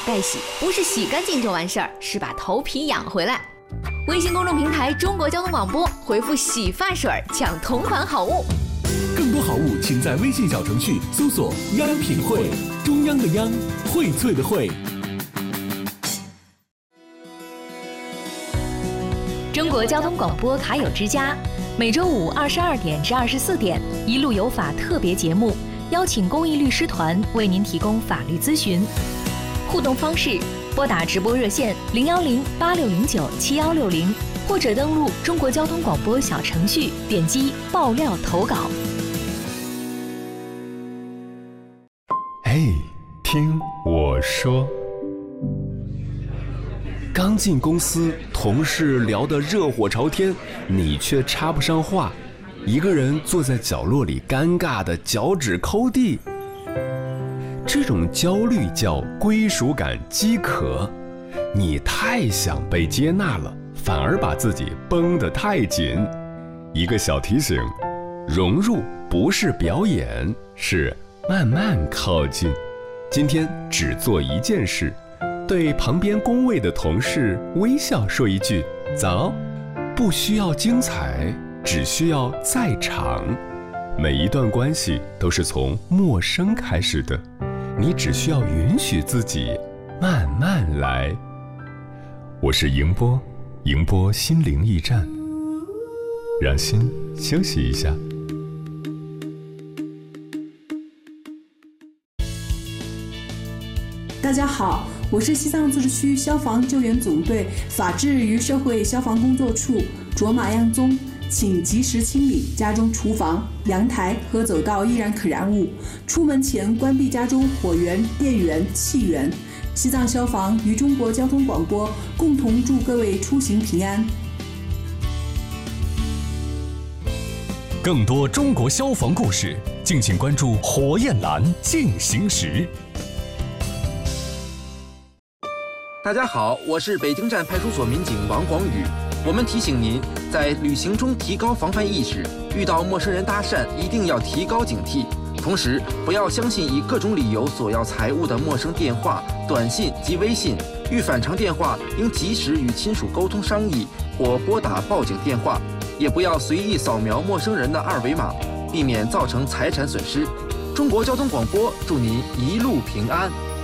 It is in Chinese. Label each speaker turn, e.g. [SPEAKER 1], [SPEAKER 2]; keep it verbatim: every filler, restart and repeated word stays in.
[SPEAKER 1] 带洗，不是洗干净就完事儿，是把头皮养回来。微信公众平台中国交通广播，回复洗发水抢同款好物。
[SPEAKER 2] 更多好物请在微信小程序搜索央品汇，中央的央，荟萃的荟。
[SPEAKER 3] 中国交通广播卡友之家，每周五二十二点至二十四点，一路有法特别节目，邀请公益律师团为您提供法律咨询。互动方式：拨打直播热线零幺零八六零九七幺六零，或者登录中国交通广播小程序，点击爆料投稿。
[SPEAKER 4] 嘿，听我说。刚进公司，同事聊得热火朝天，你却插不上话，一个人坐在角落里，尴尬的脚趾抠地。这种焦虑叫归属感饥渴，你太想被接纳了，反而把自己绷得太紧。一个小提醒，融入不是表演，是慢慢靠近。今天只做一件事，对旁边工位的同事微笑说一句早，不需要精彩，只需要在场。每一段关系都是从陌生开始的，你只需要允许自己慢慢来。我是迎波，迎波心灵驿站，让心休息一下。
[SPEAKER 5] 大家好，我是西藏自治区消防救援总队法制与社会消防工作处卓玛样宗，请及时清理家中厨房、阳台和走道易燃可燃物，出门前关闭家中火源、电源、气源。西藏消防与中国交通广播共同祝各位出行平安。
[SPEAKER 2] 更多中国消防故事，敬请关注火焰蓝进行时。
[SPEAKER 6] 大家好，我是北京站派出所民警王广宇。我们提醒您，在旅行中提高防范意识，遇到陌生人搭讪一定要提高警惕。同时，不要相信以各种理由索要财物的陌生电话、短信及微信。遇反常电话，应及时与亲属沟通商议，或拨打报警电话。也不要随意扫描陌生人的二维码，避免造成财产损失。中国交通广播祝您一路平安。